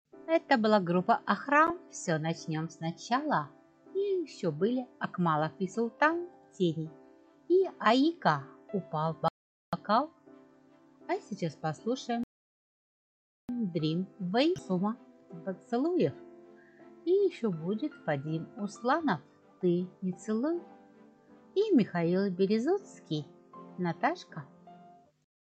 Это была группа Ахрам, все начнем сначала. И еще были Акмалов и Султан Тени. И Аика упал в бокал. А сейчас послушаем Dream Way Сума поцелуев. И еще будет Фадим Усланов «Ты не целуй». И Михаил Березуцкий «Наташка».